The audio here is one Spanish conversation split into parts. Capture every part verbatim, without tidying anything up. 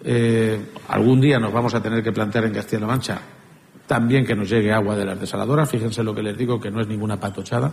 Eh, algún día nos vamos a tener que plantear en Castilla-La Mancha también que nos llegue agua de las desaladoras. Fíjense lo que les digo, que no es ninguna patochada.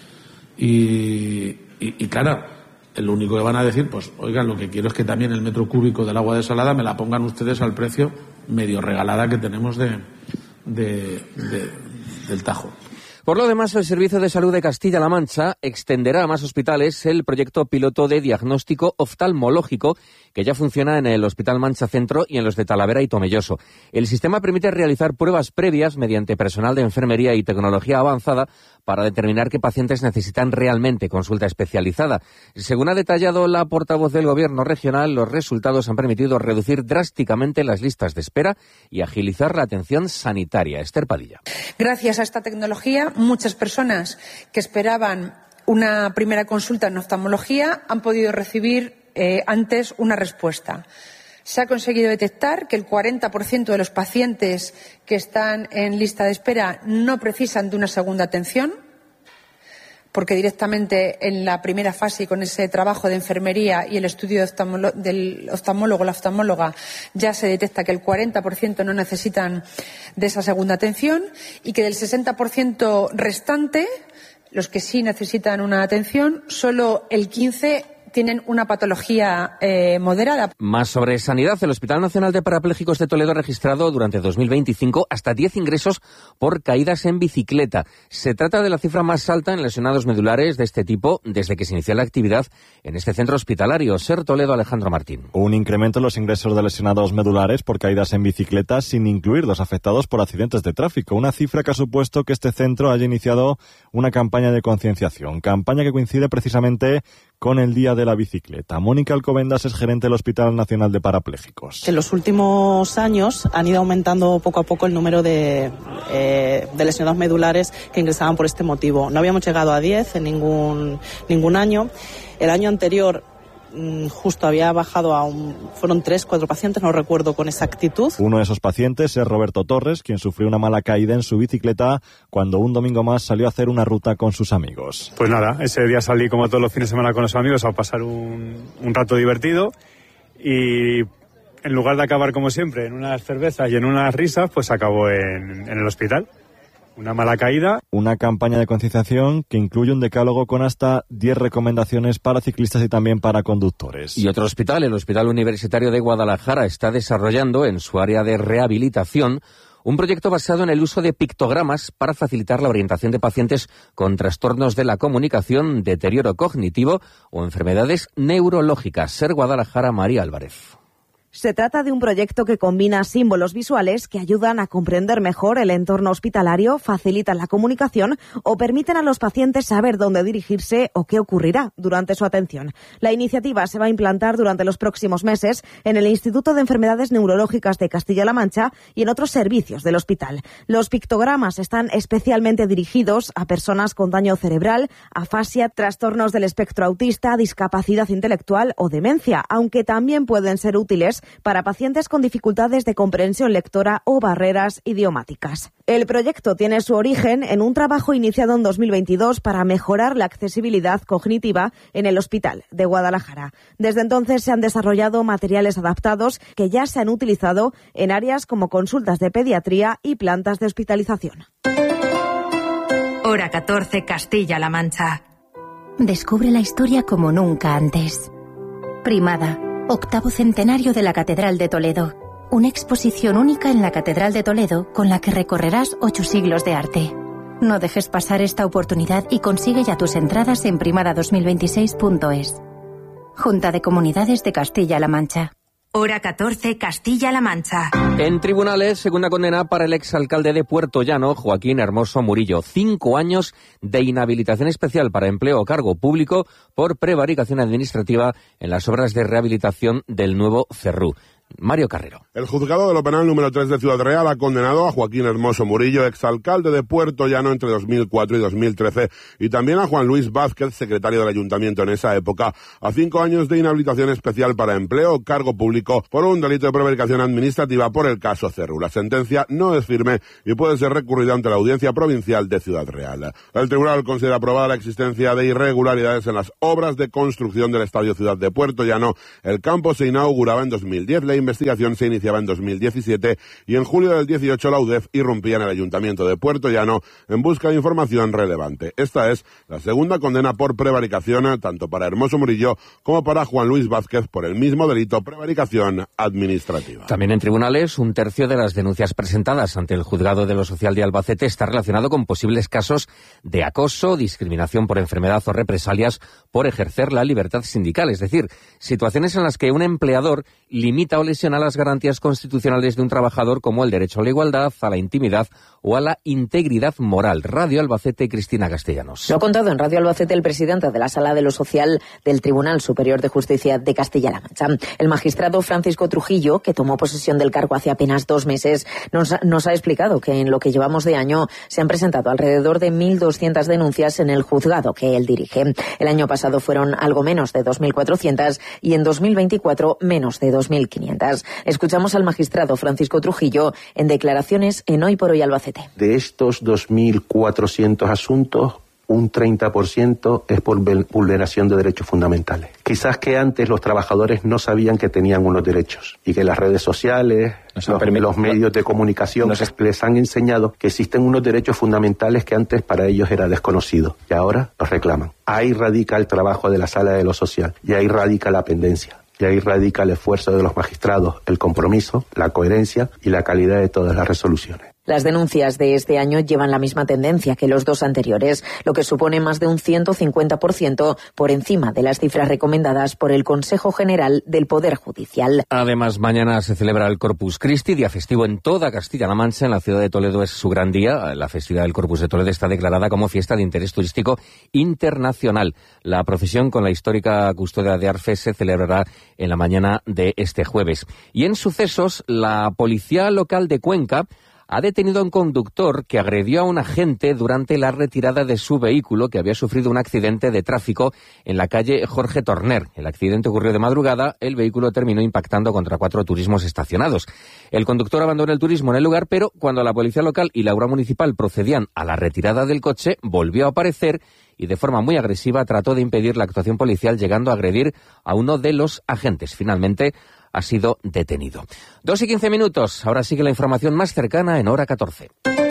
Y, y, y claro, lo único que van a decir, pues oigan, lo que quiero es que también el metro cúbico del agua desalada me la pongan ustedes al precio medio regalada que tenemos de, de, de del Tajo. Por lo demás, el Servicio de Salud de Castilla-La Mancha extenderá a más hospitales el proyecto piloto de diagnóstico oftalmológico que ya funciona en el Hospital Mancha Centro y en los de Talavera y Tomelloso. El sistema permite realizar pruebas previas mediante personal de enfermería y tecnología avanzada para determinar qué pacientes necesitan realmente consulta especializada. Según ha detallado la portavoz del Gobierno regional, los resultados han permitido reducir drásticamente las listas de espera y agilizar la atención sanitaria. Esther Padilla. Gracias a esta tecnología, muchas personas que esperaban una primera consulta en oftalmología han podido recibir eh, antes una respuesta. Se ha conseguido detectar que el cuarenta por ciento de los pacientes que están en lista de espera no precisan de una segunda atención, porque directamente en la primera fase y con ese trabajo de enfermería y el estudio de oftalmolo- del oftalmólogo o la oftalmóloga ya se detecta que el cuarenta por ciento no necesitan de esa segunda atención y que del sesenta por ciento restante, los que sí necesitan una atención, solo el quince por ciento tienen una patología eh, moderada. Más sobre sanidad. El Hospital Nacional de Parapléjicos de Toledo ha registrado durante dos mil veinticinco hasta diez ingresos por caídas en bicicleta. Se trata de la cifra más alta en lesionados medulares de este tipo desde que se inició la actividad en este centro hospitalario. Ser Toledo, Alejandro Martín. Un incremento en los ingresos de lesionados medulares por caídas en bicicleta, sin incluir los afectados por accidentes de tráfico. Una cifra que ha supuesto que este centro haya iniciado una campaña de concienciación. Campaña que coincide precisamente con el Día de la Bicicleta. Mónica Alcobendas es gerente del Hospital Nacional de Parapléjicos. En los últimos años han ido aumentando poco a poco el número de, eh, de lesionados medulares que ingresaban por este motivo. No habíamos llegado a diez en ningún, ningún año. El año anterior justo había bajado a un... fueron tres, cuatro pacientes, no recuerdo con exactitud. Uno de esos pacientes es Roberto Torres, quien sufrió una mala caída en su bicicleta cuando un domingo más salió a hacer una ruta con sus amigos. Pues nada, ese día salí como todos los fines de semana con los amigos a pasar un, un rato divertido y en lugar de acabar como siempre en unas cervezas y en unas risas, pues acabó en, en el hospital. Una mala caída. Una campaña de concienciación que incluye un decálogo con hasta diez recomendaciones para ciclistas y también para conductores. Y otro hospital, el Hospital Universitario de Guadalajara, está desarrollando en su área de rehabilitación un proyecto basado en el uso de pictogramas para facilitar la orientación de pacientes con trastornos de la comunicación, deterioro cognitivo o enfermedades neurológicas. Ser Guadalajara, María Álvarez. Se trata de un proyecto que combina símbolos visuales que ayudan a comprender mejor el entorno hospitalario, facilitan la comunicación o permiten a los pacientes saber dónde dirigirse o qué ocurrirá durante su atención. La iniciativa se va a implantar durante los próximos meses en el Instituto de Enfermedades Neurológicas de Castilla-La Mancha y en otros servicios del hospital. Los pictogramas están especialmente dirigidos a personas con daño cerebral, afasia, trastornos del espectro autista, discapacidad intelectual o demencia, aunque también pueden ser útiles para pacientes con dificultades de comprensión lectora o barreras idiomáticas. El proyecto tiene su origen en un trabajo iniciado en dos mil veintidós para mejorar la accesibilidad cognitiva en el Hospital de Guadalajara. Desde entonces se han desarrollado materiales adaptados que ya se han utilizado en áreas como consultas de pediatría y plantas de hospitalización. Hora catorce, Castilla-La Mancha. Descubre la historia como nunca antes. Primada. Octavo centenario de la Catedral de Toledo. Una exposición única en la Catedral de Toledo con la que recorrerás ocho siglos de arte. No dejes pasar esta oportunidad y consigue ya tus entradas en primada dos mil veintiséis punto es. Junta de Comunidades de Castilla-La Mancha. Hora catorce, Castilla-La Mancha. En tribunales, segunda condena para el exalcalde de Puerto Llano, Joaquín Hermoso Murillo. Cinco años de inhabilitación especial para empleo o cargo público por prevaricación administrativa en las obras de rehabilitación del nuevo Cerrú. Mario Carrero. El juzgado de lo penal número tres de Ciudad Real ha condenado a Joaquín Hermoso Murillo, exalcalde de Puerto Llano entre dos mil cuatro y dos mil trece, y también a Juan Luis Vázquez, secretario del ayuntamiento en esa época, a cinco años de inhabilitación especial para empleo o cargo público por un delito de prevaricación administrativa por el caso Cerrú. La sentencia no es firme y puede ser recurrida ante la Audiencia Provincial de Ciudad Real. El tribunal considera aprobada la existencia de irregularidades en las obras de construcción del Estadio Ciudad de Puerto Llano. El campo se inauguraba en dos mil diez. La de investigación se iniciaba en dos mil diecisiete y en julio del dieciocho la U D E F irrumpía en el Ayuntamiento de Puerto Llano en busca de información relevante. Esta es la segunda condena por prevaricación tanto para Hermoso Murillo como para Juan Luis Vázquez por el mismo delito, prevaricación administrativa. También en tribunales, un tercio de las denuncias presentadas ante el Juzgado de lo Social de Albacete está relacionado con posibles casos de acoso, discriminación por enfermedad o represalias por ejercer la libertad sindical, es decir, situaciones en las que un empleador limita o lesiona las garantías constitucionales de un trabajador, como el derecho a la igualdad, a la intimidad o a la integridad moral. Radio Albacete, Cristina Castellanos. Lo ha contado en Radio Albacete el presidente de la Sala de lo Social del Tribunal Superior de Justicia de Castilla-La Mancha. El magistrado Francisco Trujillo, que tomó posesión del cargo hace apenas dos meses, nos, nos ha explicado que en lo que llevamos de año se han presentado alrededor de mil doscientas denuncias en el juzgado que él dirige. El año pasado fueron algo menos de dos mil cuatrocientas y en dos mil veinticuatro menos de dos mil quinientas. Escuchamos al magistrado Francisco Trujillo en declaraciones en Hoy por Hoy Albacete. De estos dos mil cuatrocientos asuntos, un treinta por ciento es por vulneración de derechos fundamentales. Quizás que antes los trabajadores no sabían que tenían unos derechos y que las redes sociales, los, los medios de comunicación les han enseñado que existen unos derechos fundamentales que antes para ellos era desconocido y ahora los reclaman. Ahí radica el trabajo de la Sala de lo Social y ahí radica la pendencia. Y ahí radica el esfuerzo de los magistrados, el compromiso, la coherencia y la calidad de todas las resoluciones. Las denuncias de este año llevan la misma tendencia que los dos anteriores, lo que supone más de un ciento cincuenta por ciento por encima de las cifras recomendadas por el Consejo General del Poder Judicial. Además, mañana se celebra el Corpus Christi, día festivo en toda Castilla-La Mancha. En la ciudad de Toledo es su gran día. La festividad del Corpus de Toledo está declarada como fiesta de interés turístico internacional. La procesión con la histórica custodia de Arfe se celebrará en la mañana de este jueves. Y en sucesos, la policía local de Cuenca ha detenido a un conductor que agredió a un agente durante la retirada de su vehículo, que había sufrido un accidente de tráfico en la calle Jorge Torner. El accidente ocurrió de madrugada, el vehículo terminó impactando contra cuatro turismos estacionados. El conductor abandonó el turismo en el lugar, pero cuando la policía local y la Guardia Municipal procedían a la retirada del coche, volvió a aparecer y de forma muy agresiva trató de impedir la actuación policial, llegando a agredir a uno de los agentes. Finalmente ha sido detenido. Dos y quince minutos. Ahora sigue la información más cercana en Hora catorce.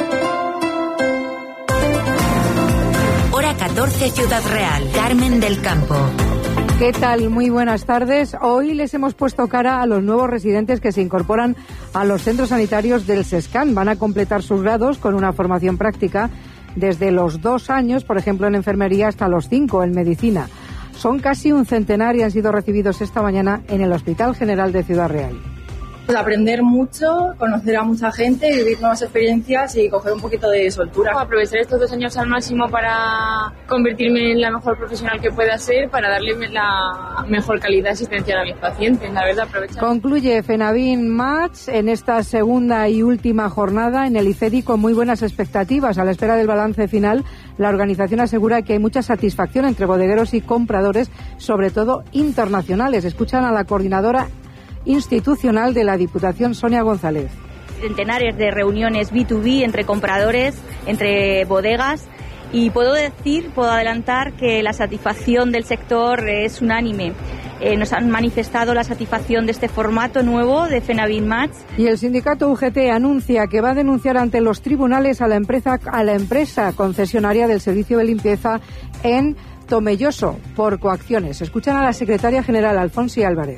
Hora catorce, Ciudad Real. Carmen del Campo. ¿Qué tal? Muy buenas tardes. Hoy les hemos puesto cara a los nuevos residentes que se incorporan a los centros sanitarios del SESCAN. Van a completar sus grados con una formación práctica desde los dos años, por ejemplo, en enfermería, hasta los cinco en medicina. Son casi un centenar y han sido recibidos esta mañana en el Hospital General de Ciudad Real. Aprender mucho, conocer a mucha gente, vivir nuevas experiencias y coger un poquito de soltura. Aprovechar estos dos años al máximo para convertirme en la mejor profesional que pueda ser, para darle la mejor calidad asistencial a mis pacientes, la verdad, aprovechar. Concluye Fenavin Match en esta segunda y última jornada en el ICEDI con muy buenas expectativas. A la espera del balance final, la organización asegura que hay mucha satisfacción entre bodegueros y compradores, sobre todo internacionales. Escuchan a la coordinadora institucional de la Diputación, Sonia González. Centenares de reuniones B dos B entre compradores, entre bodegas, y puedo decir, puedo adelantar que la satisfacción del sector es unánime. Eh, nos han manifestado la satisfacción de este formato nuevo de Fenavin Match. Y el sindicato U G T anuncia que va a denunciar ante los tribunales a la empresa, a la empresa concesionaria del servicio de limpieza en Tomelloso por coacciones. Escuchan a la secretaria general, Alfonsi Álvarez.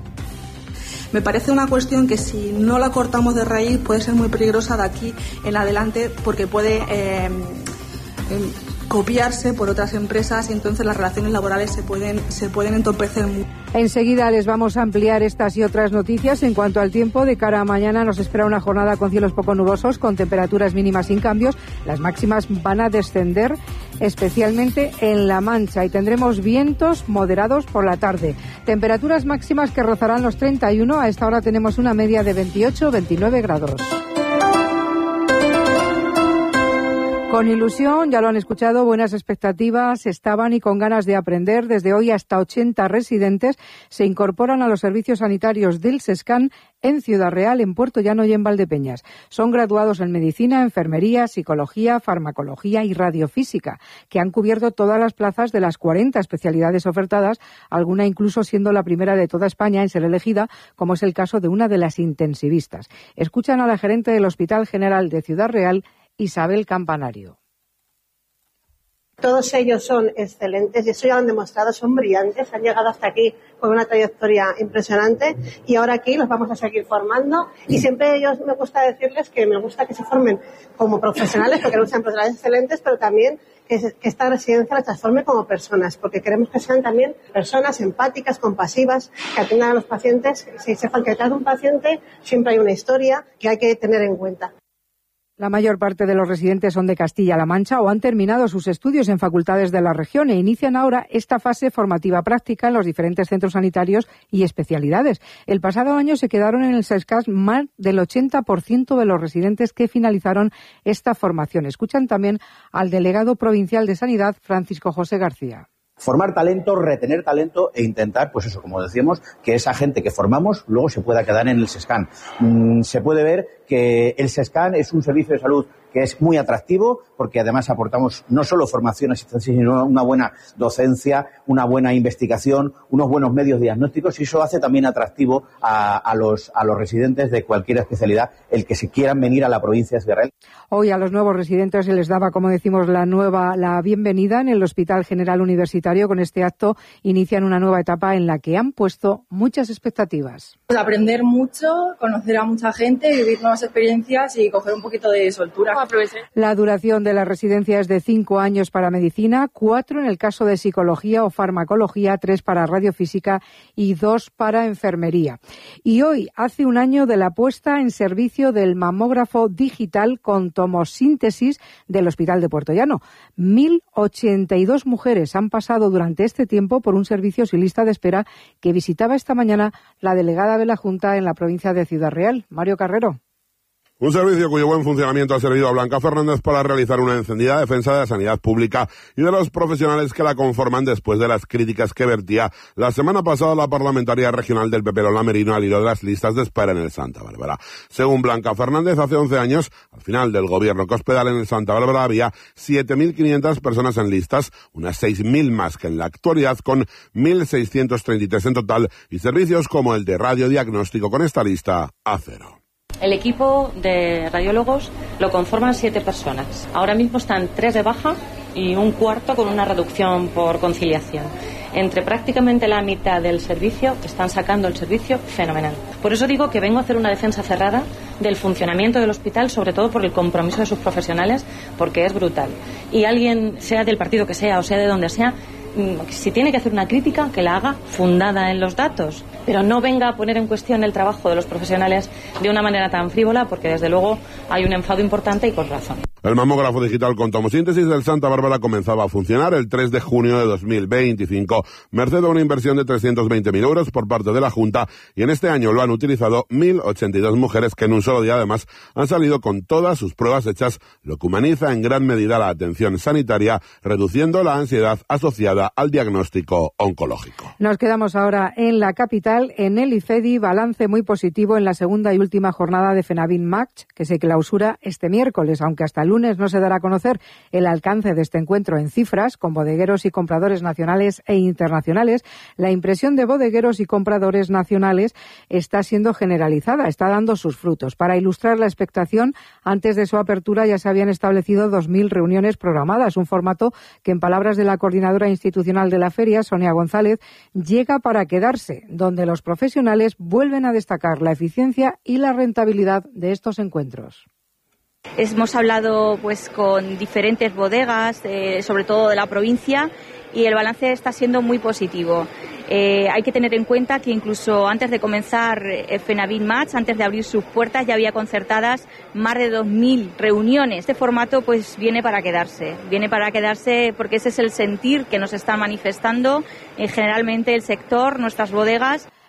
Me parece una cuestión que si no la cortamos de raíz puede ser muy peligrosa de aquí en adelante, porque puede eh, eh, copiarse por otras empresas y entonces las relaciones laborales se pueden, se pueden entorpecer mucho. Enseguida les vamos a ampliar estas y otras noticias. En cuanto al tiempo, de cara a mañana nos espera una jornada con cielos poco nubosos, con temperaturas mínimas sin cambios. Las máximas van a descender, especialmente en La Mancha, y tendremos vientos moderados por la tarde. Temperaturas máximas que rozarán los treinta y uno. A esta hora tenemos una media de veintiocho a veintinueve grados. Con ilusión, ya lo han escuchado, buenas expectativas estaban y con ganas de aprender. Desde hoy hasta ochenta residentes se incorporan a los servicios sanitarios del SESCAN en Ciudad Real, en Puerto Llano y en Valdepeñas. Son graduados en medicina, enfermería, psicología, farmacología y radiofísica, que han cubierto todas las plazas de las cuarenta especialidades ofertadas, alguna incluso siendo la primera de toda España en ser elegida, como es el caso de una de las intensivistas. Escuchan a la gerente del Hospital General de Ciudad Real, Isabel Campanario. Todos ellos son excelentes y eso ya lo han demostrado, son brillantes, han llegado hasta aquí con una trayectoria impresionante y ahora aquí los vamos a seguir formando y siempre ellos me gusta decirles que me gusta que se formen como profesionales porque no sean profesionales excelentes, pero también que, que esta residencia las transforme como personas, porque queremos que sean también personas empáticas, compasivas, que atiendan a los pacientes, si sepan que detrás de un paciente siempre hay una historia que hay que tener en cuenta. La mayor parte de los residentes son de Castilla-La Mancha o han terminado sus estudios en facultades de la región e inician ahora esta fase formativa práctica en los diferentes centros sanitarios y especialidades. El pasado año se quedaron en el SESCAN más del ochenta por ciento de los residentes que finalizaron esta formación. Escuchan también al delegado provincial de Sanidad, Francisco José García. Formar talento, retener talento e intentar, pues eso, como decíamos, que esa gente que formamos luego se pueda quedar en el SESCAN. Mm, se puede ver que el SESCAN es un servicio de salud que es muy atractivo porque además aportamos no solo formación asistencia, sino una buena docencia, una buena investigación, unos buenos medios diagnósticos y eso hace también atractivo a, a, los, a los residentes de cualquier especialidad el que se quieran venir a la provincia de Ciudad Real. Hoy a los nuevos residentes se les daba, como decimos, la nueva la bienvenida en el Hospital General Universitario. Con este acto inician una nueva etapa en la que han puesto muchas expectativas. Aprender mucho, conocer a mucha gente, vivir nuevas experiencias y coger un poquito de soltura. La duración de la residencia es de cinco años para medicina, cuatro en el caso de psicología o farmacología, tres para radiofísica y dos para enfermería. Y hoy hace un año de la puesta en servicio del mamógrafo digital con tomosíntesis del Hospital de Puerto Llano. mil ochenta y dos mujeres han pasado durante este tiempo por un servicio sin lista de espera que visitaba esta mañana la delegada de la Junta en la provincia de Ciudad Real, Mario Carrero. Un servicio cuyo buen funcionamiento ha servido a Blanca Fernández para realizar una encendida defensa de la sanidad pública y de los profesionales que la conforman después de las críticas que vertía la semana pasada la parlamentaria regional del P P Lola Merino al hilo de las listas de espera en el Santa Bárbara. Según Blanca Fernández, hace once años, al final del gobierno cospedal en el Santa Bárbara había siete mil quinientas personas en listas, unas seis mil más que en la actualidad, con mil seiscientos treinta y tres en total y servicios como el de radiodiagnóstico con esta lista a cero. El equipo de radiólogos lo conforman siete personas. Ahora mismo están tres de baja y un cuarto con una reducción por conciliación. Entre prácticamente la mitad del servicio están sacando el servicio fenomenal. Por eso digo que vengo a hacer una defensa cerrada del funcionamiento del hospital, sobre todo por el compromiso de sus profesionales, porque es brutal. Y alguien, sea del partido que sea o sea de donde sea, si tiene que hacer una crítica, que la haga fundada en los datos, pero no venga a poner en cuestión el trabajo de los profesionales de una manera tan frívola, porque desde luego hay un enfado importante y con razón. El mamógrafo digital con tomosíntesis del Santa Bárbara comenzaba a funcionar el tres de junio de dos mil veinticinco, merced a una inversión de trescientos veinte mil euros por parte de la Junta, y en este año lo han utilizado mil ochenta y dos mujeres que en un solo día además han salido con todas sus pruebas hechas, lo que humaniza en gran medida la atención sanitaria, reduciendo la ansiedad asociada al diagnóstico oncológico. Nos quedamos ahora en la capital, en el IFEDI, balance muy positivo en la segunda y última jornada de Fenavin Match, que se clausura este miércoles, aunque hasta el lunes no se dará a conocer el alcance de este encuentro en cifras, con bodegueros y compradores nacionales e internacionales. La impresión de bodegueros y compradores nacionales está siendo generalizada, está dando sus frutos. Para ilustrar la expectación, antes de su apertura ya se habían establecido dos mil reuniones programadas, un formato que, en palabras de la coordinadora institucional de la feria, Sonia González, llega para quedarse, donde los profesionales vuelven a destacar la eficiencia y la rentabilidad de estos encuentros. Hemos hablado pues con diferentes bodegas, eh, sobre todo de la provincia, y el balance está siendo muy positivo. Eh, hay que tener en cuenta que incluso antes de comenzar eh, Fenavin Match, antes de abrir sus puertas, ya había concertadas más de dos mil reuniones. Este formato pues viene para quedarse, viene para quedarse porque ese es el sentir que nos está manifestando eh, generalmente el sector, nuestras bodegas.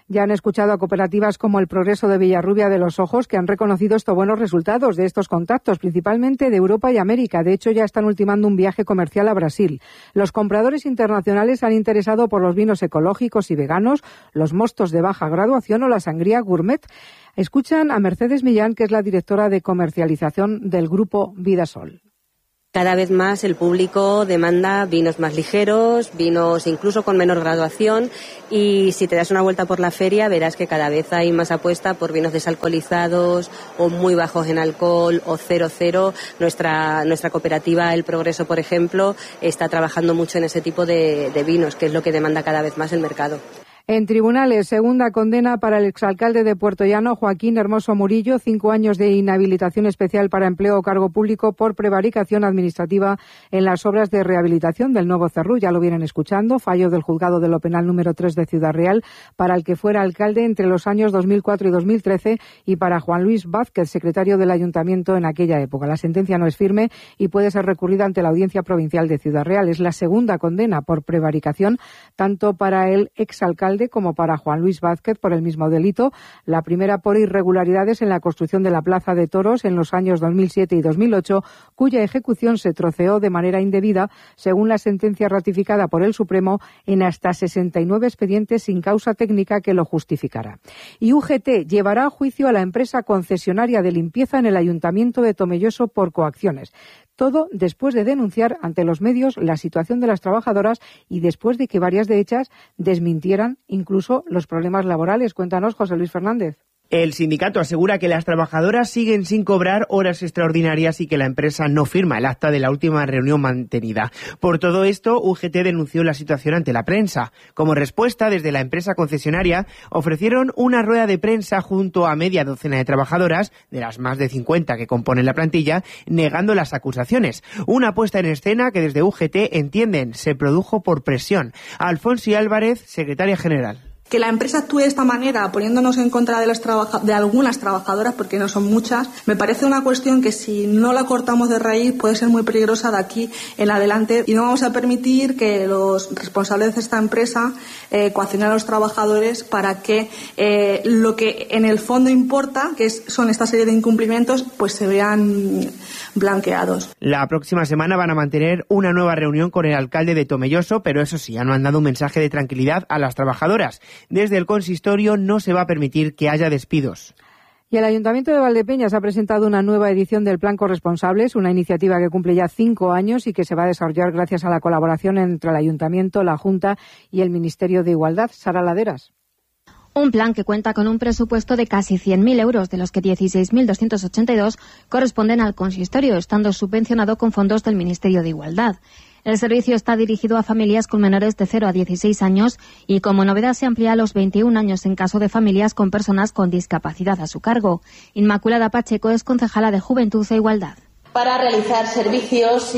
Ya han escuchado a cooperativas como El Progreso de Villarrubia de los Ojos, que han reconocido estos buenos resultados de estos contactos, principalmente de Europa y América. De hecho, ya están ultimando un viaje comercial a Brasil. Los compradores internacionales se han interesado por los vinos ecológicos y veganos, los mostos de baja graduación o la sangría gourmet. Escuchan a Mercedes Millán, que es la directora de comercialización del grupo Vidasol. Cada vez más el público demanda vinos más ligeros, vinos incluso con menor graduación, y si te das una vuelta por la feria verás que cada vez hay más apuesta por vinos desalcoholizados o muy bajos en alcohol o cero cero. Nuestra, nuestra cooperativa El Progreso, por ejemplo, está trabajando mucho en ese tipo de, de vinos, que es lo que demanda cada vez más el mercado. En tribunales, segunda condena para el exalcalde de Puertollano, Joaquín Hermoso Murillo, cinco años de inhabilitación especial para empleo o cargo público por prevaricación administrativa en las obras de rehabilitación del Nuevo Cerrú. Ya lo vienen escuchando, fallo del juzgado de lo penal número tres de Ciudad Real para el que fuera alcalde entre los años dos mil cuatro y dos mil trece y para Juan Luis Vázquez, secretario del ayuntamiento en aquella época. La sentencia no es firme y puede ser recurrida ante la Audiencia Provincial de Ciudad Real. Es la segunda condena por prevaricación, tanto para el exalcalde como para Juan Luis Vázquez por el mismo delito. La primera por irregularidades en la construcción de la Plaza de Toros en los años dos mil siete y dos mil ocho, cuya ejecución se troceó de manera indebida, según la sentencia ratificada por el Supremo, en hasta sesenta y nueve expedientes sin causa técnica que lo justificara. Y U G T llevará a juicio a la empresa concesionaria de limpieza en el Ayuntamiento de Tomelloso por coacciones. Todo después de denunciar ante los medios la situación de las trabajadoras y después de que varias de ellas desmintieran incluso los problemas laborales. Cuéntanos, José Luis Fernández. El sindicato asegura que las trabajadoras siguen sin cobrar horas extraordinarias y que la empresa no firma el acta de la última reunión mantenida. Por todo esto, U G T denunció la situación ante la prensa. Como respuesta, desde la empresa concesionaria ofrecieron una rueda de prensa junto a media docena de trabajadoras, de las más de cincuenta que componen la plantilla, negando las acusaciones. Una puesta en escena que desde U G T entienden se produjo por presión. Alfonsi Álvarez, secretaria general. Que la empresa actúe de esta manera, poniéndonos en contra de, las trabaja- de algunas trabajadoras, porque no son muchas, me parece una cuestión que si no la cortamos de raíz puede ser muy peligrosa de aquí en adelante, y no vamos a permitir que los responsables de esta empresa eh, coaccionen a los trabajadores para que eh, lo que en el fondo importa, que es, son esta serie de incumplimientos, pues se vean blanqueados. La próxima semana van a mantener una nueva reunión con el alcalde de Tomelloso, pero eso sí, han mandado un mensaje de tranquilidad a las trabajadoras. Desde el consistorio no se va a permitir que haya despidos. Y el Ayuntamiento de Valdepeñas ha presentado una nueva edición del Plan Corresponsables, una iniciativa que cumple ya cinco años y que se va a desarrollar gracias a la colaboración entre el Ayuntamiento, la Junta y el Ministerio de Igualdad. Sara Laderas. Un plan que cuenta con un presupuesto de casi cien mil euros, de los que dieciséis mil doscientos ochenta y dos corresponden al consistorio, estando subvencionado con fondos del Ministerio de Igualdad. El servicio está dirigido a familias con menores de cero a dieciséis años y como novedad se amplía a los veintiún años en caso de familias con personas con discapacidad a su cargo. Inmaculada Pacheco es concejala de Juventud e Igualdad. Para realizar servicios y,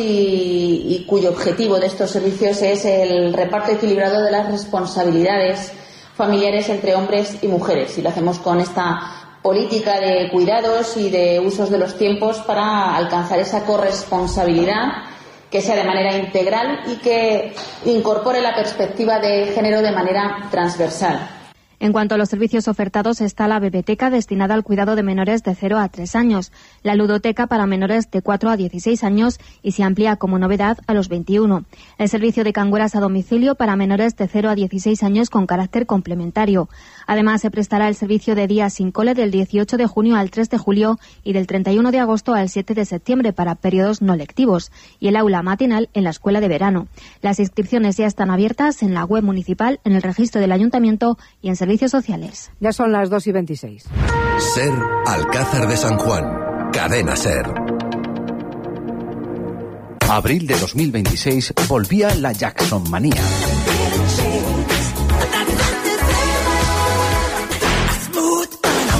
y cuyo objetivo de estos servicios es el reparto equilibrado de las responsabilidades familiares entre hombres y mujeres. Y lo hacemos con esta política de cuidados y de usos de los tiempos para alcanzar esa corresponsabilidad que sea de manera integral y que incorpore la perspectiva de género de manera transversal. En cuanto a los servicios ofertados está la bebeteca destinada al cuidado de menores de cero a tres años, la ludoteca para menores de cuatro a dieciséis años y se amplía como novedad a los veintiuno. El servicio de cangueras a domicilio para menores de cero a dieciséis años con carácter complementario. Además se prestará el servicio de día sin cole del dieciocho de junio al tres de julio y del treinta y uno de agosto al siete de septiembre para periodos no lectivos y el aula matinal en la escuela de verano. Las inscripciones ya están abiertas en la web municipal, en el registro del ayuntamiento y en servicios sociales. Ya son las dos y veintiséis. SER Alcázar de San Juan. Cadena SER. Abril de dos mil veintiséis volvía la Jackson Manía.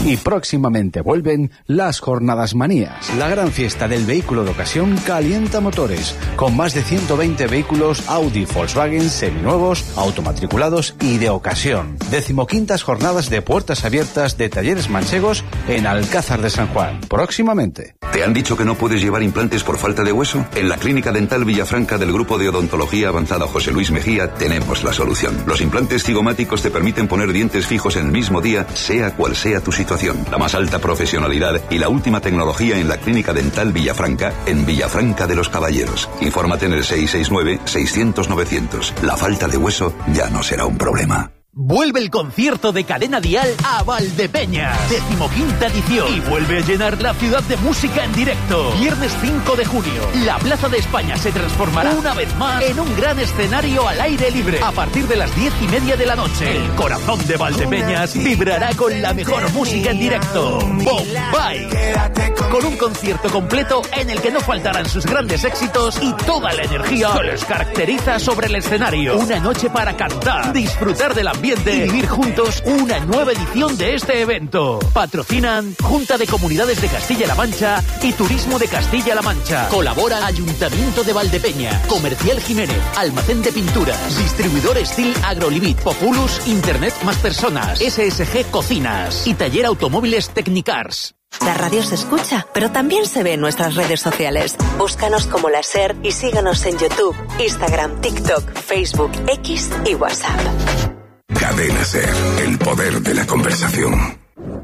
Y próximamente vuelven las Jornadas Manías, la gran fiesta del vehículo de ocasión calienta motores, con más de ciento veinte vehículos Audi, Volkswagen, seminuevos, automatriculados y de ocasión. Decimoquintas jornadas de puertas abiertas de talleres manchegos en Alcázar de San Juan. Próximamente. ¿Te han dicho que no puedes llevar implantes por falta de hueso? En la Clínica Dental Villafranca del Grupo de Odontología Avanzada José Luis Mejía tenemos la solución. Los implantes cigomáticos te permiten poner dientes fijos en el mismo día, sea cual sea tu situación. La más alta profesionalidad y la última tecnología en la Clínica Dental Villafranca, en Villafranca de los Caballeros. Infórmate en el seis seis nueve, seiscientos, novecientos. La falta de hueso ya no será un problema. Vuelve el concierto de Cadena Dial a Valdepeñas, decimoquinta edición, y vuelve a llenar la ciudad de música en directo. Viernes cinco de junio, la Plaza de España se transformará una vez más en un gran escenario al aire libre. A partir de las diez y media de la noche, el corazón de Valdepeñas vibrará con la mejor música en directo. Bombay, con un concierto completo en el que no faltarán sus grandes éxitos y toda la energía que les caracteriza sobre el escenario. Una noche para cantar, disfrutar del ambiente y vivir juntos una nueva edición de este evento. Patrocinan Junta de Comunidades de Castilla-La Mancha y Turismo de Castilla-La Mancha. Colabora Ayuntamiento de Valdepeña, Comercial Jiménez, Almacén de Pinturas, Distribuidor Steel Agrolivit, Populus, Internet Más Personas, S S G Cocinas y Taller Automóviles Technicars. La radio se escucha, pero también se ve en nuestras redes sociales. Búscanos como La SER y síganos en YouTube, Instagram, TikTok, Facebook, X y WhatsApp. Cadena SER, el poder de la conversación.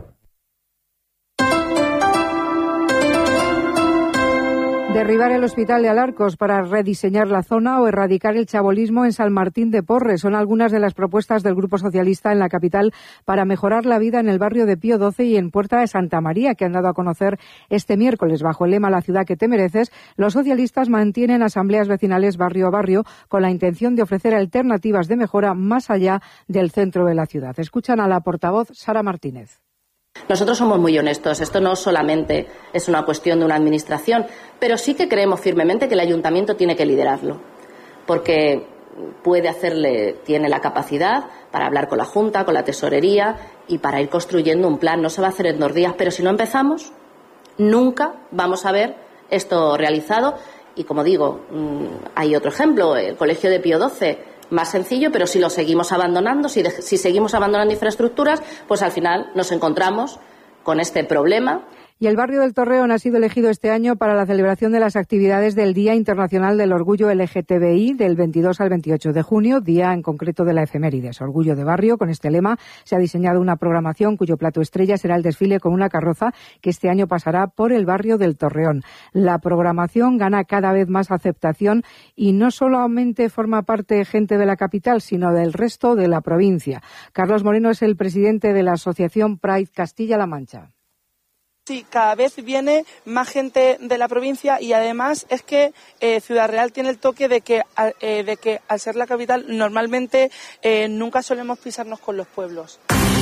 Derribar el hospital de Alarcos para rediseñar la zona o erradicar el chabolismo en San Martín de Porres son algunas de las propuestas del Grupo Socialista en la capital para mejorar la vida en el barrio de Pío doce y en Puerta de Santa María, que han dado a conocer este miércoles. Bajo el lema La ciudad que te mereces, los socialistas mantienen asambleas vecinales barrio a barrio con la intención de ofrecer alternativas de mejora más allá del centro de la ciudad. Escuchan a la portavoz Sara Martínez. Nosotros somos muy honestos. Esto no solamente es una cuestión de una administración, pero sí que creemos firmemente que el ayuntamiento tiene que liderarlo, porque puede hacerle, tiene la capacidad para hablar con la Junta, con la Tesorería y para ir construyendo un plan. No se va a hacer en dos días, pero si no empezamos, nunca vamos a ver esto realizado. Y como digo, hay otro ejemplo, el Colegio de Pío doce. Más sencillo, pero si lo seguimos abandonando, si, de, si seguimos abandonando infraestructuras, pues al final nos encontramos con este problema. Y el barrio del Torreón ha sido elegido este año para la celebración de las actividades del Día Internacional del Orgullo L G T B I del veintidós al veintiocho de junio, día en concreto de la efemérides. Orgullo de barrio. Con este lema se ha diseñado una programación cuyo plato estrella será el desfile con una carroza que este año pasará por el barrio del Torreón. La programación gana cada vez más aceptación y no solamente forma parte gente de la capital, sino del resto de la provincia. Carlos Moreno es el presidente de la asociación Pride Castilla-La Mancha. Sí, cada vez viene más gente de la provincia y además es que eh, Ciudad Real tiene el toque de que, eh, de que al ser la capital normalmente eh, nunca solemos pisarnos con los pueblos.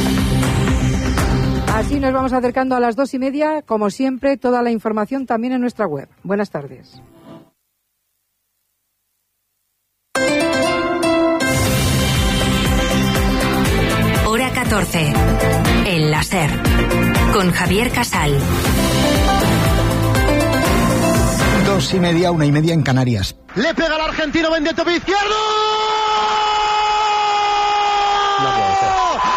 Así nos vamos acercando a las dos y media. Como siempre, toda la información también en nuestra web. Buenas tardes. Hora catorce. El láser. Con Javier Casal. Dos y media, una y media en Canarias. Le pega al argentino, vende tope izquierdo. No puede ser.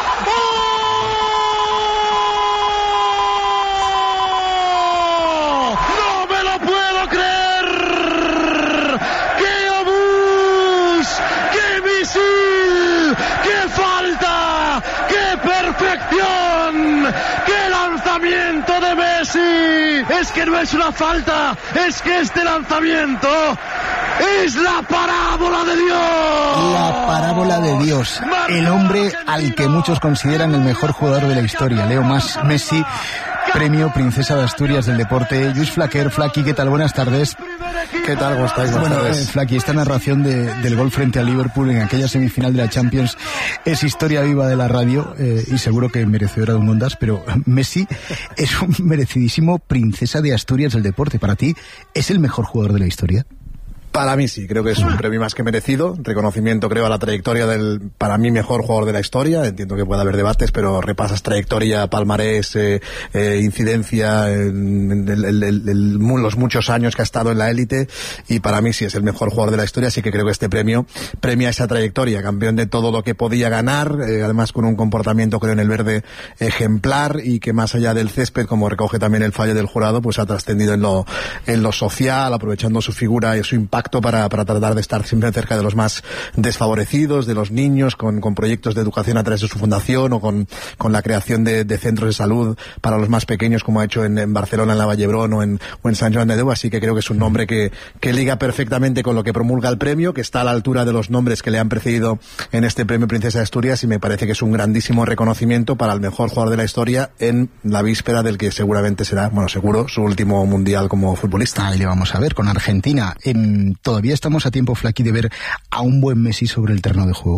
¡Oh! ¡No me lo puedo creer! ¡Qué obús! ¡Qué misil! ¡Qué falta! ¡Qué perfección! ¡Qué lanzamiento de Messi! Es que no es una falta, es que este lanzamiento es la parábola de Dios. La parábola de Dios. El hombre al que muchos consideran el mejor jugador de la historia, Leo Mas Messi, premio Princesa de Asturias del deporte. Luis Flaquer, Flaqui, ¿qué tal? Buenas tardes. ¿Qué tal? ¿Cómo estáis? Buenas bueno, tardes. Eh, Flaqui, esta narración de, del gol frente a Liverpool en aquella semifinal de la Champions es historia viva de la radio eh, y seguro que merecedora de un Ondas, pero Messi es un merecidísimo Princesa de Asturias del deporte. ¿Para ti es el mejor jugador de la historia? Para mí sí, creo que es un premio más que merecido, reconocimiento creo a la trayectoria del, para mí, mejor jugador de la historia. Entiendo que puede haber debates, pero repasas trayectoria, palmarés, eh, eh, incidencia, en, el, el, el, el, los muchos años que ha estado en la élite, y para mí sí es el mejor jugador de la historia, así que creo que este premio premia esa trayectoria, campeón de todo lo que podía ganar, eh, además con un comportamiento creo en el verde ejemplar, y que más allá del césped, como recoge también el fallo del jurado, pues ha trascendido en lo, en lo social, aprovechando su figura y su impacto Para, para tratar de estar siempre cerca de los más desfavorecidos, de los niños, con, con proyectos de educación a través de su fundación, o con, con la creación de, de centros de salud para los más pequeños, como ha hecho en, en Barcelona, en la Vallebrón, o en, o en San Joan de Déu. Así que creo que es un nombre que, que liga perfectamente con lo que promulga el premio, que está a la altura de los nombres que le han precedido en este premio Princesa de Asturias, y me parece que es un grandísimo reconocimiento para el mejor jugador de la historia en la víspera del que seguramente será, bueno, seguro, su último mundial como futbolista. Ahí le vamos a ver con Argentina. En ¿Todavía estamos a tiempo, Flaky, de ver a un buen Messi sobre el terreno de juego?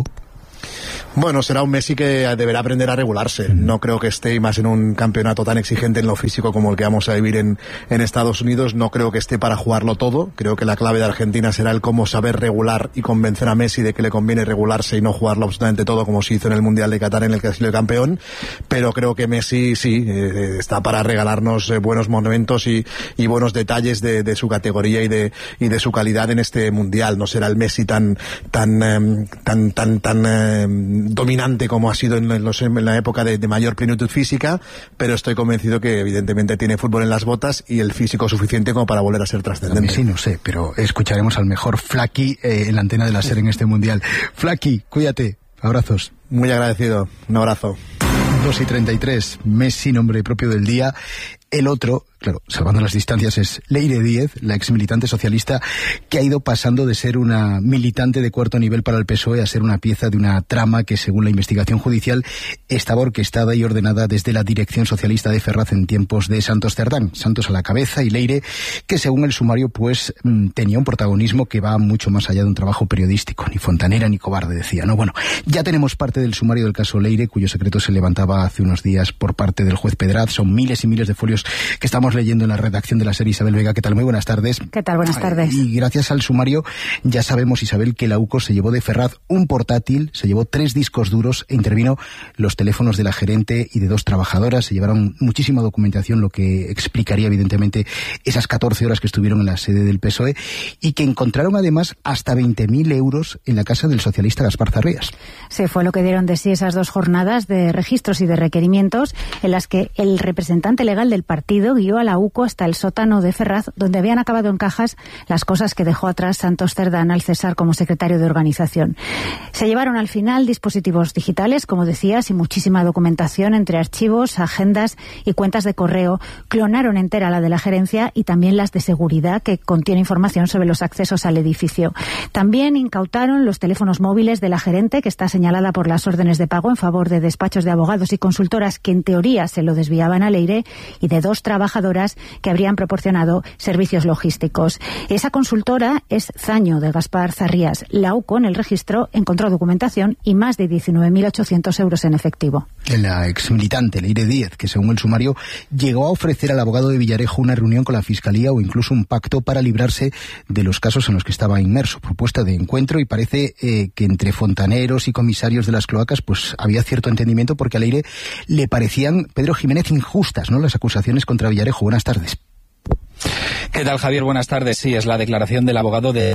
Bueno, será un Messi que deberá aprender a regularse. No creo que esté, más en un campeonato tan exigente en lo físico como el que vamos a vivir en, en Estados Unidos, no creo que esté para jugarlo todo. Creo que la clave de Argentina será el cómo saber regular y convencer a Messi de que le conviene regularse y no jugarlo absolutamente todo, como se hizo en el Mundial de Qatar, en el que ha sido campeón. Pero creo que Messi sí, eh, está para regalarnos eh, buenos momentos y, y buenos detalles de, de su categoría y de, y de su calidad en este Mundial. No será el Messi tan, tan, eh, tan, tan, tan, eh, dominante como ha sido en, los, en la época de, de mayor plenitud física, pero estoy convencido que evidentemente tiene fútbol en las botas y el físico suficiente como para volver a ser trascendente. Sí, no sé, pero escucharemos al mejor Flaky eh, en la antena de la SER en este Mundial. Flaky, cuídate, abrazos. Muy agradecido, un abrazo. dos y treinta y tres, Messi, nombre propio del día. El otro, claro, salvando las distancias, es Leire Díez, la ex militante socialista, que ha ido pasando de ser una militante de cuarto nivel para el P S O E a ser una pieza de una trama que, según la investigación judicial, estaba orquestada y ordenada desde la dirección socialista de Ferraz en tiempos de Santos Cerdán. Santos a la cabeza, y Leire, que según el sumario, pues tenía un protagonismo que va mucho más allá de un trabajo periodístico. Ni fontanera ni cobarde, decía, ¿no? Bueno, ya tenemos parte del sumario del caso Leire, cuyo secreto se levantaba hace unos días por parte del juez Pedraz. Son miles y miles de folios que estamos leyendo en la redacción de la SER. Isabel Vega, ¿qué tal? Muy buenas tardes. ¿Qué tal? Buenas tardes. Y gracias al sumario ya sabemos, Isabel, que la UCO se llevó de Ferraz un portátil, se llevó tres discos duros e intervino los teléfonos de la gerente y de dos trabajadoras. Se llevaron muchísima documentación, lo que explicaría evidentemente esas catorce horas que estuvieron en la sede del P S O E, y que encontraron además hasta veinte mil euros en la casa del socialista Gaspar Zarrías. Se fue lo que dieron de sí esas dos jornadas de registros y de requerimientos, en las que el representante legal del partido guió a la UCO hasta el sótano de Ferraz, donde habían acabado en cajas las cosas que dejó atrás Santos Cerdán al cesar como secretario de organización. Se llevaron al final dispositivos digitales, como decías, y muchísima documentación entre archivos, agendas y cuentas de correo. Clonaron entera la de la gerencia y también las de seguridad, que contiene información sobre los accesos al edificio. También incautaron los teléfonos móviles de la gerente, que está señalada por las órdenes de pago en favor de despachos de abogados y consultoras que en teoría se lo desviaban a Leire, y de dos trabajadoras que habrían proporcionado servicios logísticos. Esa consultora es Zaño, de Gaspar Zarrías. La UCO, en el registro, encontró documentación y más de diecinueve mil ochocientos euros en efectivo. La exmilitante Leire Díez, que según el sumario llegó a ofrecer al abogado de Villarejo una reunión con la Fiscalía o incluso un pacto para librarse de los casos en los que estaba inmerso. Propuesta de encuentro, y parece eh, que entre fontaneros y comisarios de las cloacas pues había cierto entendimiento, porque a Leire le parecían, Pedro Jiménez, injustas, ¿no?, las acusaciones contra Villarejo. Buenas tardes. ¿Qué tal, Javier? Buenas tardes. Sí, es la declaración del abogado de...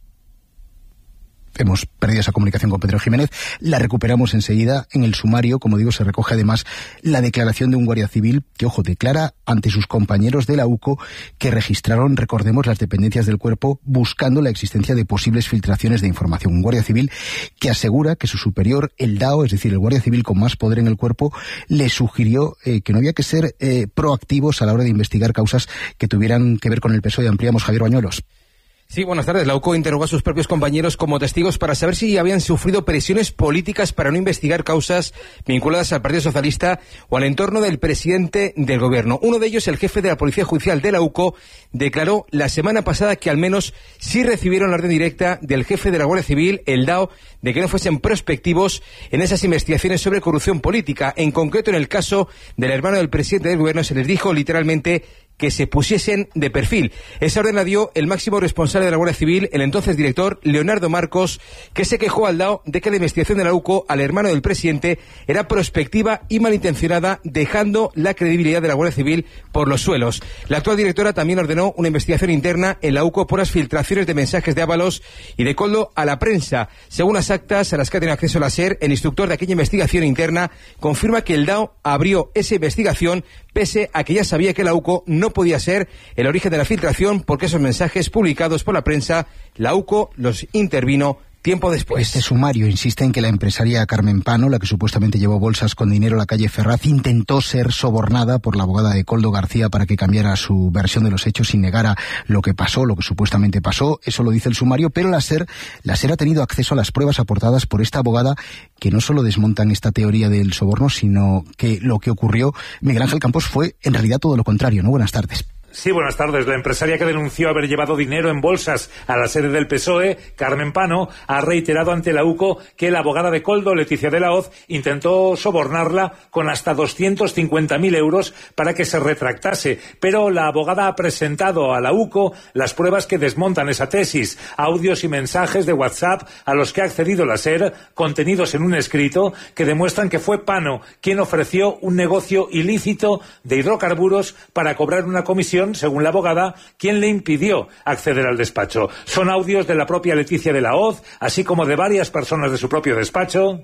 Hemos perdido esa comunicación con Pedro Jiménez, la recuperamos enseguida. En el sumario, como digo, se recoge además la declaración de un guardia civil que, ojo, declara ante sus compañeros de la UCO que registraron, recordemos, las dependencias del cuerpo buscando la existencia de posibles filtraciones de información. Un guardia civil que asegura que su superior, el D A O, es decir, el guardia civil con más poder en el cuerpo, le sugirió eh, que no había que ser eh, proactivos a la hora de investigar causas que tuvieran que ver con el P S O E. Ampliamos, Javier Bañuelos. Sí, buenas tardes. La UCO interrogó a sus propios compañeros como testigos para saber si habían sufrido presiones políticas para no investigar causas vinculadas al Partido Socialista o al entorno del presidente del Gobierno. Uno de ellos, el jefe de la Policía Judicial de la UCO, declaró la semana pasada que al menos sí recibieron la orden directa del jefe de la Guardia Civil, el D A O, de que no fuesen prospectivos en esas investigaciones sobre corrupción política. En concreto, en el caso del hermano del presidente del Gobierno, se les dijo literalmente que se pusiesen de perfil. Esa orden la dio el máximo responsable de la Guardia Civil, el entonces director Leonardo Marcos, que se quejó al DAO de que la investigación de la UCO al hermano del presidente era prospectiva y malintencionada, dejando la credibilidad de la Guardia Civil por los suelos. La actual directora también ordenó una investigación interna en la UCO por las filtraciones de mensajes de Ábalos y de Koldo a la prensa. Según las actas a las que ha tenido acceso la SER, el instructor de aquella investigación interna confirma que el DAO abrió esa investigación pese a que ya sabía que la UCO no podía ser el origen de la filtración, porque esos mensajes publicados por la prensa, la UCO los intervino tiempo después. Este sumario insiste en que la empresaria Carmen Pano, la que supuestamente llevó bolsas con dinero a la calle Ferraz, intentó ser sobornada por la abogada de Koldo García para que cambiara su versión de los hechos y negara lo que pasó, lo que supuestamente pasó. Eso lo dice el sumario, pero la SER, la SER ha tenido acceso a las pruebas aportadas por esta abogada, que no solo desmontan esta teoría del soborno, sino que lo que ocurrió, Miguel Ángel Campos, fue en realidad todo lo contrario, ¿no? Buenas tardes. Sí, buenas tardes. La empresaria que denunció haber llevado dinero en bolsas a la sede del P S O E, Carmen Pano, ha reiterado ante la UCO que la abogada de Koldo, Leticia de la Hoz, intentó sobornarla con hasta doscientos cincuenta mil euros para que se retractase. Pero la abogada ha presentado a la UCO las pruebas que desmontan esa tesis, audios y mensajes de WhatsApp a los que ha accedido la SER, contenidos en un escrito que demuestran que fue Pano quien ofreció un negocio ilícito de hidrocarburos para cobrar una comisión, según la abogada, quien le impidió acceder al despacho. Son audios de la propia Leticia de la Hoz, así como de varias personas de su propio despacho.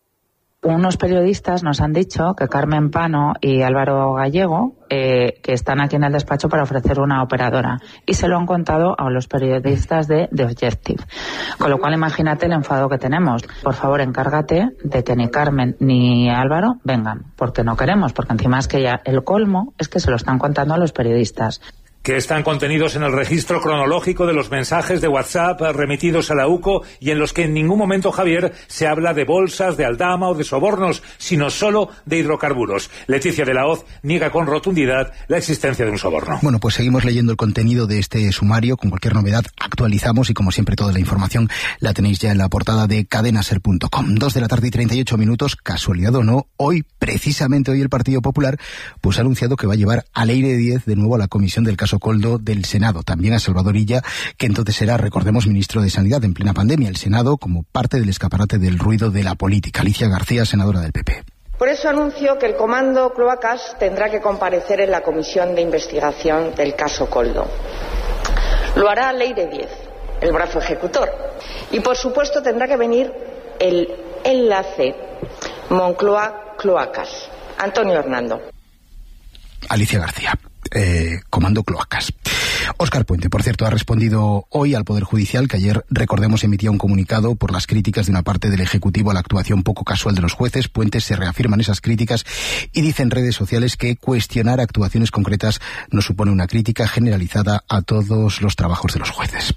Unos periodistas nos han dicho que Carmen Pano y Álvaro Gallego, eh, que están aquí en el despacho para ofrecer una operadora, y se lo han contado a los periodistas de The Objective. Con lo cual, imagínate el enfado que tenemos. Por favor, encárgate de que ni Carmen ni Álvaro vengan, porque no queremos, porque encima es que ya el colmo es que se lo están contando a los periodistas. Que están contenidos en el registro cronológico de los mensajes de WhatsApp remitidos a la UCO y en los que en ningún momento, Javier, se habla de bolsas, de aldama o de sobornos, sino solo de hidrocarburos. Leticia de la Hoz niega con rotundidad la existencia de un soborno. Bueno, pues seguimos leyendo el contenido de este sumario. Con cualquier novedad actualizamos y, como siempre, toda la información la tenéis ya en la portada de cadenaser punto com. Dos de la tarde y treinta y ocho minutos, casualidad o no, hoy, precisamente hoy, el Partido Popular pues ha anunciado que va a llevar a Leire Díez de nuevo a la comisión del caso Koldo del Senado, también a Salvador Illa, que entonces era, recordemos, ministro de Sanidad en plena pandemia. El Senado como parte del escaparate del ruido de la política. Alicia García, senadora del P P. Por eso anuncio que el Comando Cloacas tendrá que comparecer en la comisión de investigación del caso Koldo. Lo hará Leire Díez, el brazo ejecutor. Y por supuesto tendrá que venir el enlace Moncloa-Cloacas, Antonio Hernando. Alicia García. Eh, Comando Cloacas. Óscar Puente, por cierto, ha respondido hoy al Poder Judicial, que ayer, recordemos, emitía un comunicado por las críticas de una parte del Ejecutivo a la actuación poco casual de los jueces. Puente se reafirman esas críticas y dice en redes sociales que cuestionar actuaciones concretas no supone una crítica generalizada a todos los trabajos de los jueces.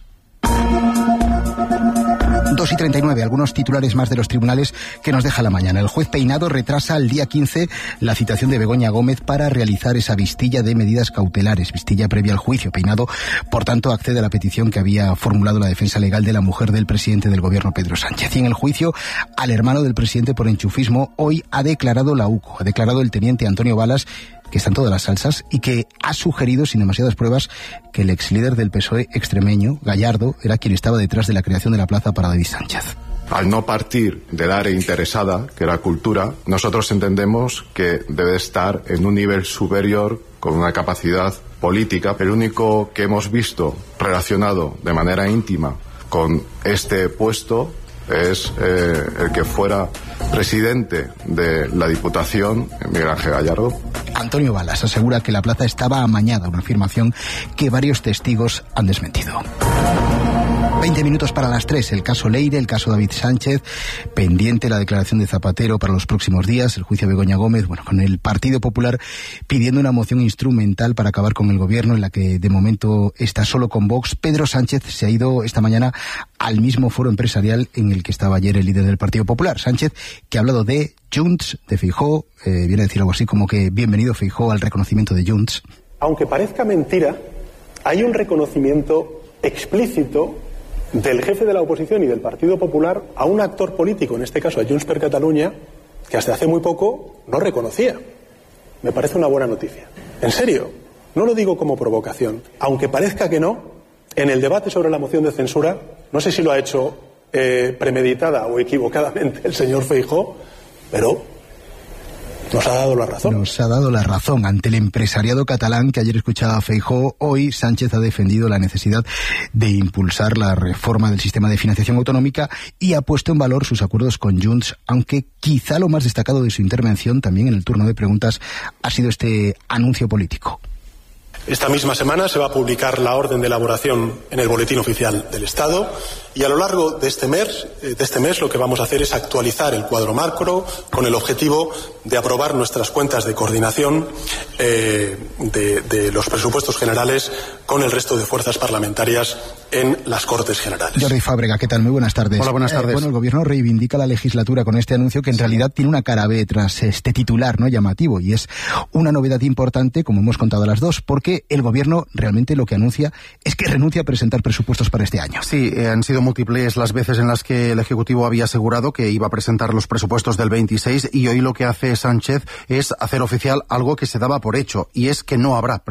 dos y treinta y nueve, algunos titulares más de los tribunales que nos deja la mañana. El juez Peinado retrasa al día quince la citación de Begoña Gómez para realizar esa vistilla de medidas cautelares, vistilla previa al juicio. Peinado, por tanto, accede a la petición que había formulado la defensa legal de la mujer del presidente del gobierno, Pedro Sánchez. Y en el juicio al hermano del presidente por enchufismo, hoy ha declarado la UCO, ha declarado el teniente Antonio Balas, que está en todas las salsas y que ha sugerido, sin demasiadas pruebas, que el ex líder del P S O E extremeño, Gallardo, era quien estaba detrás de la creación de la plaza para David Sánchez. Al no partir del área interesada, que era cultura, nosotros entendemos que debe estar en un nivel superior, con una capacidad política. El único que hemos visto relacionado de manera íntima con este puesto es eh, el que fuera presidente de la Diputación, Miguel Ángel Gallardo. Antonio Balas asegura que la plaza estaba amañada, una afirmación que varios testigos han desmentido. veinte minutos para las tres, el caso Leire, el caso David Sánchez, pendiente la declaración de Zapatero para los próximos días, el juicio de Begoña Gómez, bueno, con el Partido Popular pidiendo una moción instrumental para acabar con el gobierno, en la que de momento está solo con Vox. Pedro Sánchez se ha ido esta mañana al mismo foro empresarial en el que estaba ayer el líder del Partido Popular. Sánchez, que ha hablado de Junts, de Feijóo, eh, viene a decir algo así como que bienvenido Feijóo al reconocimiento de Junts. Aunque parezca mentira, hay un reconocimiento explícito del jefe de la oposición y del Partido Popular a un actor político, en este caso a Junts per Catalunya, que hasta hace muy poco no reconocía. Me parece una buena noticia. En serio, no lo digo como provocación, aunque parezca que no, en el debate sobre la moción de censura, no sé si lo ha hecho eh, premeditada o equivocadamente el señor Feijóo, pero nos ha dado la razón. Nos ha dado la razón. Ante el empresariado catalán que ayer escuchaba a Feijóo, hoy Sánchez ha defendido la necesidad de impulsar la reforma del sistema de financiación autonómica y ha puesto en valor sus acuerdos con Junts, aunque quizá lo más destacado de su intervención, también en el turno de preguntas, ha sido este anuncio político. Esta misma semana se va a publicar la orden de elaboración en el Boletín Oficial del Estado y a lo largo de este mes, de este mes lo que vamos a hacer es actualizar el cuadro macro con el objetivo de aprobar nuestras cuentas de coordinación eh, de, de los presupuestos generales con el resto de fuerzas parlamentarias en las Cortes Generales. Jordi Fábrega, ¿qué tal? Muy buenas tardes. Hola, buenas tardes. Eh, bueno, el Gobierno reivindica la legislatura con este anuncio que en realidad tiene una cara B tras este titular no llamativo, y es una novedad importante, como hemos contado a las dos, porque el Gobierno realmente lo que anuncia es que renuncia a presentar presupuestos para este año. Sí, eh, han sido múltiples las veces en las que el Ejecutivo había asegurado que iba a presentar los presupuestos del veintiséis, y hoy lo que hace Sánchez es hacer oficial algo que se daba por hecho, y es que no habrá